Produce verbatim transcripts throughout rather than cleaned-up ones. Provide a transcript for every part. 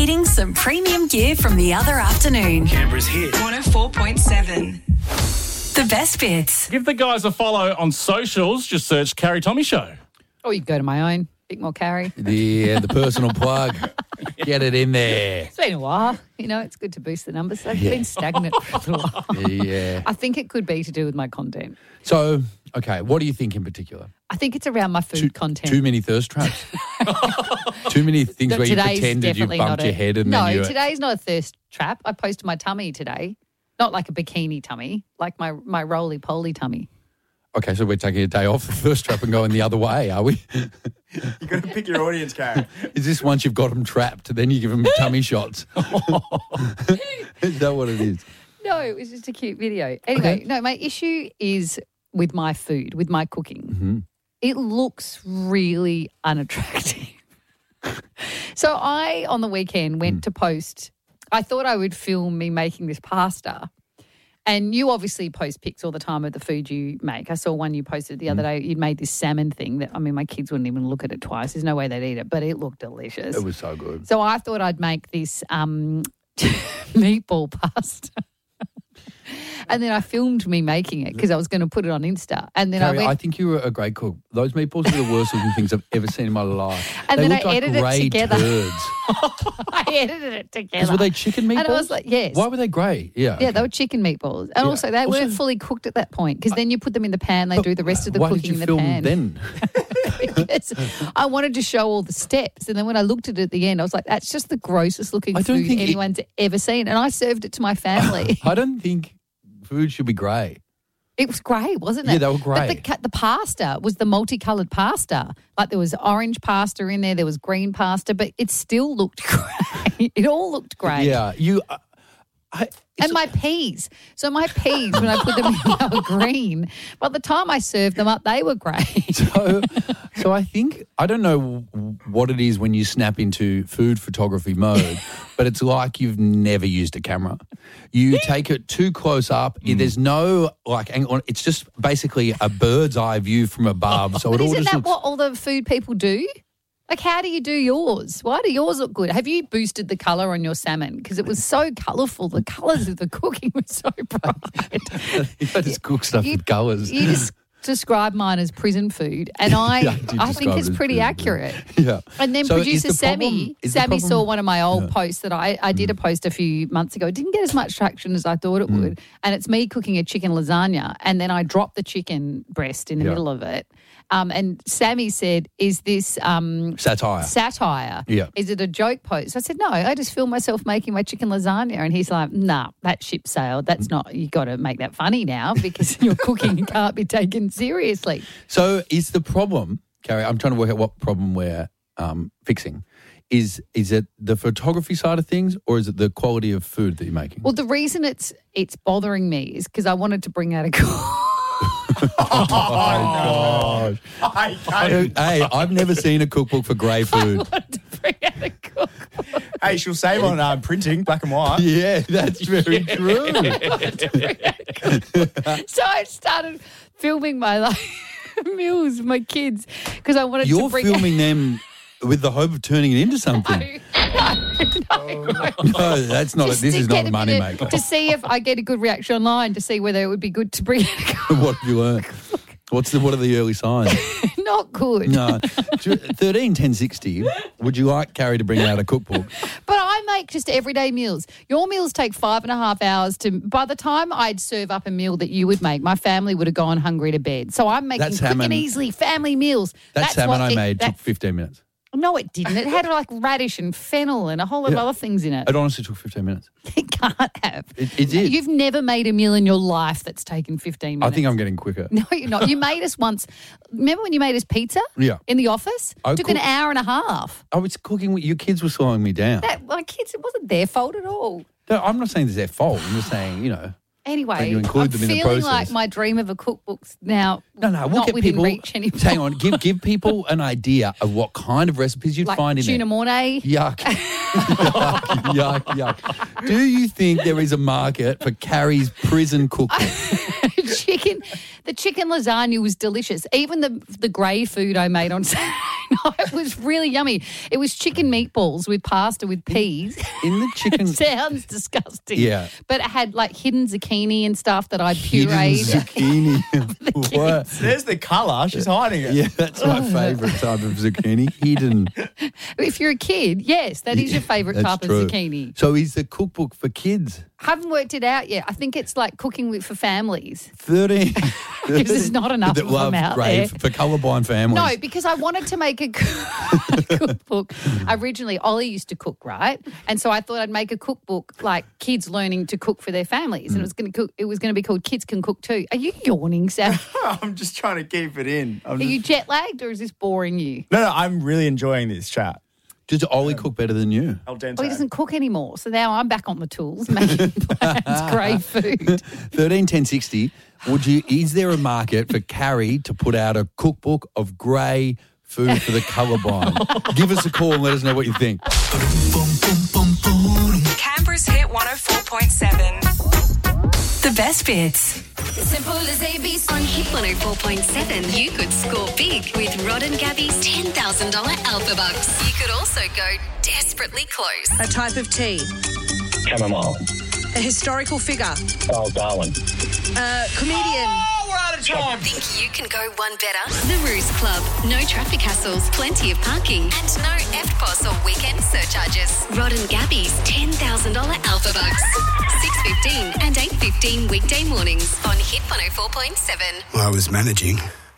Eating some premium gear from the other afternoon. Canberra's hit. one oh four point seven. The best bits. Give the guys a follow on socials. Just search Carrie Tommy Show. Or you can go to my own, Bit More Carrie. Yeah, the personal plug. Get it in there. It's been a while. You know, it's good to boost the numbers. They've Yeah. been stagnant for a little while. Yeah. I think it could be to do with my content. So, okay, what do you think in particular? I think it's around my food Too, content. too many thirst traps? Too many things No, where you today's pretended you definitely bumped not your a- head and no, then you... today's not a thirst trap. I posted my tummy today. Not like a bikini tummy, like my, my roly-poly tummy. Okay, so we're taking a day off the thirst trap and going the other way, are we? You've got to pick your audience, Karen. Is this once you've got them trapped, then you give them tummy shots? Is that what it is? No, it was just a cute video. Anyway, Okay. no, my issue is with my food, with my cooking. Mm-hmm. It looks really unattractive. So I, on the weekend, went Mm. to post, I thought I would film me making this pasta. And you obviously post pics all the time of the food you make. I saw one you posted the Mm. other day. You'd made this salmon thing that, I mean, my kids wouldn't even look at it twice. There's no way they'd eat it, but it looked delicious. It was so good. So I thought I'd make this um, meatball pasta. And then I filmed me making it because I was going to put it on Insta. And then Carrie, I I, went, think you were a great cook. Those meatballs are the worst looking things I've ever seen in my life. And they then looked I like edited it grey together. turds. I edited it together. Because were they chicken meatballs? And I was like, yes. Why were they grey? Yeah. Yeah, okay. they were chicken meatballs. And Yeah. also, they Also- weren't fully cooked at that point because then you put them in the pan, they do the rest of the Why cooking did you in the film pan. then? Because I wanted to show all the steps. And then when I looked at it at the end, I was like, that's just the grossest looking I don't food think it- anyone's ever seen. And I served it to my family. I don't think food should be grey. It was grey, wasn't it? Yeah, they were But the, grey. ca- the pasta was the multicoloured pasta. Like there was orange pasta in there, there was green pasta, but it still looked grey. It all looked grey. Yeah, you. Uh, I, it's- And my peas. So my peas, when I put them in, they were green. By the time I served them up, they were grey. so, so I think I don't know what it is when you snap into food photography mode, but it's like you've never used a camera. You take it too close up. There's no like angle. It's just basically a bird's eye view from above. So it But all isn't just that looks. what all the food people do? Like, how do you do yours? Why do yours look good? Have you boosted the colour on your salmon? Because it was so colourful. The colours of the cooking were so bright. You just cook stuff You- with colours. You just describe mine as prison food, and I, Yeah, I did I describe think it it's as pretty prison food. accurate. Yeah. And then So is producer the Sammy, problem- is the Sammy problem- saw one of my old posts that I, I did a post a few months ago. It didn't get as much traction as I thought it Mm. would. And it's me cooking a chicken lasagna, and then I dropped the chicken breast in the Yeah. middle of it. Um, and Sammy said, is this um, Satire. satire? Yeah. Is it a joke post? I said, no, I just filmed myself making my chicken lasagna. And he's like, nah, that ship sailed. That's not, you got to make that funny now because your cooking can't be taken seriously. So is the problem, Carrie, I'm trying to work out what problem we're um, fixing. Is is it the photography side of things or is it the quality of food that you're making? Well, the reason it's it's bothering me is because I wanted to bring out a cook. Oh, gosh. Hey, Karen. Hey, I've never seen a cookbook for grey food. wanted to bring out a cook. Hey, she'll save on um, printing, black and white. Yeah, that's very true. So I started filming my like meals, my kids, because I wanted You're to bring filming them with the hope of turning it into something. No, no, no. No, that's not. A, Just this to is get not a bit money of- maker. To see if I get a good reaction online, to see whether it would be good to bring out a cook. What have you learned? What's the what are the early signs? Not good. No, thirteen ten sixty. Would you like Carrie to bring out a cookbook? But I make just everyday meals. Your meals take five and a half hours to. By the time I'd serve up a meal that you would make, my family would have gone hungry to bed. So I'm making That quick salmon- and easily family meals. That That's salmon what I it- made that- took fifteen minutes. No, it didn't. It had like radish and fennel and a whole lot of Yeah. other things in it. It honestly took fifteen minutes. It can't have. It, it did. You've never made a meal in your life that's taken fifteen I minutes. think I'm getting quicker. No, you're not. You made us once. Remember when you made us pizza? Yeah. In the office? I Took cook- an hour and a half. I was cooking. Your kids were slowing me down. That, my kids, it wasn't their fault at all. No, I'm not saying it's their fault. I'm just saying, you know. Anyway, But you include I'm them in the feeling process. like my dream of a cookbook's now No, no, we'll not get within people. reach anymore. Hang on, give give people an idea of what kind of recipes you'd Like find in tuna there. mornay. Yuck. yuck, yuck, yuck. Do you think there is a market for Carrie's prison cookbook? chicken. The chicken lasagna was delicious. Even the the grey food I made on Saturday No, it was really yummy. It was chicken meatballs with pasta with peas. In the chicken... It sounds disgusting. Yeah. But it had like hidden zucchini and stuff that I'd Hidden pureed. zucchini. What? There's the colour. She's hiding it. Yeah, that's my favourite type of zucchini. Hidden. If you're a kid, yes, that is your favourite That's type true. of zucchini. So is the cookbook for kids? Haven't worked it out yet. I think it's like cooking with for families. thirteen. Because there's not enough that of them love out grave there. for colourblind families. No, because I wanted to make a cookbook. Originally, Ollie used to cook, right? And so I thought I'd make a cookbook like kids learning to cook for their families, and it was going to cook. It was going to be called Kids Can Cook Too. Are you yawning, Sam? I'm just trying to keep it in. I'm Are just- you jet lagged, or is this boring you? No, no, I'm really enjoying this chat. Does Ollie cook better than you? Al dente. Oh, he doesn't cook anymore, so now I'm back on the tools making plans, great food. thirteen ten sixty. Would you? Is there a market for Carrie to put out a cookbook of grey food for the colourblind? Give us a call and let us know what you think. Canberra's Hit one oh four point seven. The best bits. Simple as A B C. On Hit one oh four point seven, you could score big with Rod and Gabby's ten thousand dollars Alpha Bucks. You could also go desperately close. A type of tea. Chamomile. A historical figure. Oh, Darwin. A comedian. Think you can go one better? The Ruse Club. No traffic hassles, plenty of parking, and no F P O S or weekend surcharges. Rod and Gabby's ten thousand dollars Alpha Bucks. six fifteen and eight fifteen weekday mornings on Hit one oh four point seven. I was managing.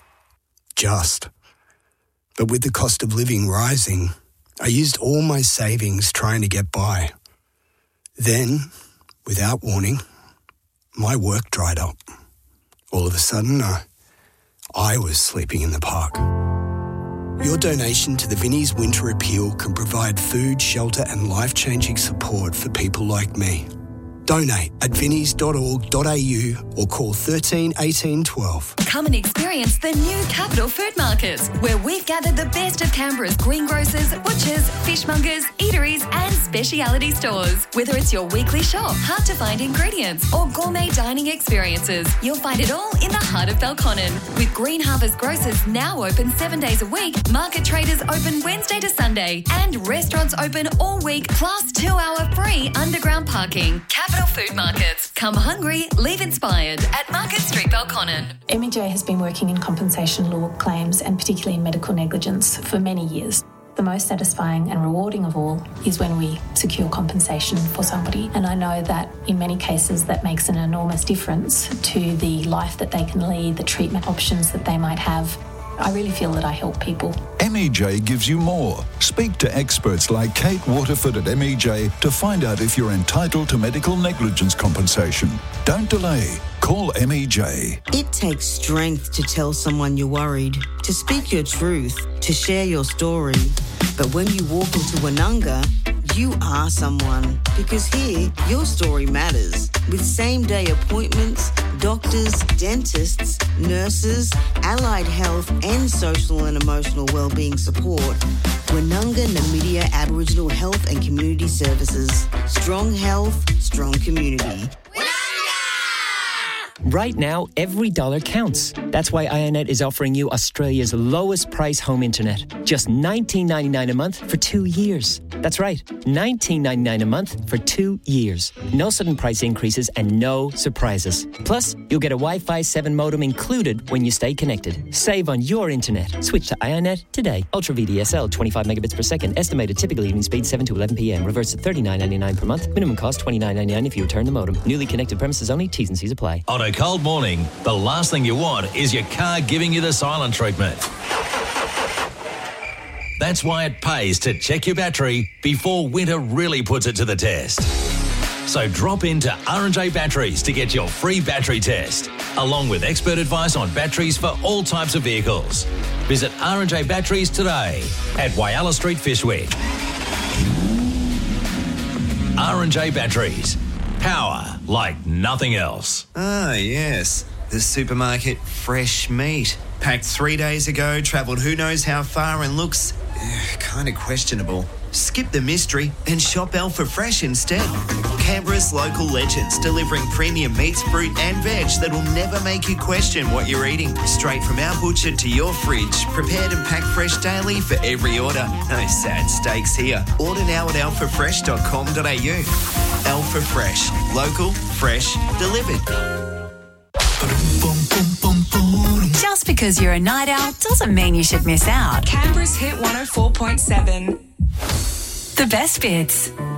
Just. But with the cost of living rising, I used all my savings trying to get by. Then, without warning, my work dried up. All of a sudden, uh, I was sleeping in the park. Your donation to the Vinnie's Winter Appeal can provide food, shelter and life-changing support for people like me. Donate at vinnies dot org dot a u or call thirteen eighteen twelve. Come and experience the new Capital Food Market, where we've gathered the best of Canberra's greengrocers, butchers, fishmongers, eateries and speciality stores. Whether it's your weekly shop, hard-to-find ingredients or gourmet dining experiences, you'll find it all in the heart of Belconnen. With Green Harvest Grocers now open seven days a week, market traders open Wednesday to Sunday and restaurants open all week plus two-hour free underground parking. Capital Food Markets. Come hungry, leave inspired at Market Street, Belconnen. M E J has been working in compensation law claims and particularly in medical negligence for many years. The most satisfying and rewarding of all is when we secure compensation for somebody. And I know that in many cases that makes an enormous difference to the life that they can lead, the treatment options that they might have. I really feel that I help people. M E J gives you more. Speak to experts like Kate Waterford at M E J to find out if you're entitled to medical negligence compensation. Don't delay. Call M E J. It takes strength to tell someone you're worried, to speak your truth, to share your story. But when you walk into Woononga, you are someone. Because here, your story matters. With same-day appointments, doctors, dentists, nurses, allied health and social and emotional wellbeing support, Woononga Namibia Aboriginal Health and Community Services. Strong health, strong community. Right now, every dollar counts. That's why iiNet is offering you Australia's lowest price home internet. Just nineteen ninety-nine a month for two years. That's right, nineteen ninety-nine a month for two years. No sudden price increases and no surprises. Plus, you'll get a Wi-Fi seven modem included when you stay connected. Save on your internet. Switch to iiNet today. Ultra V D S L, twenty-five megabits per second. Estimated typical evening speed seven to eleven p.m. Reverse at thirty-nine ninety-nine per month. Minimum cost twenty-nine ninety-nine if you return the modem. Newly connected premises only. T's and C's apply. On a cold morning, the last thing you want is your car giving you the silent treatment. That's why it pays to check your battery before winter really puts it to the test. So drop into R and J Batteries to get your free battery test, along with expert advice on batteries for all types of vehicles. Visit R and J Batteries today at Whyalla Street, Fishwick. R and J Batteries. Power like nothing else. Ah, yes. The supermarket fresh meat. Packed three days ago, travelled who knows how far and looks uh, kind of questionable. Skip the mystery and shop Alpha Fresh instead. Canberra's local legends, delivering premium meats, fruit and veg that will never make you question what you're eating. Straight from our butcher to your fridge, prepared and packed fresh daily for every order. No sad steaks here. Order now at alpha fresh dot com dot a u. Alpha Fresh. Local, fresh, delivered. Just because you're a night owl doesn't mean you should miss out. Canberra's Hit one oh four point seven. The best bits.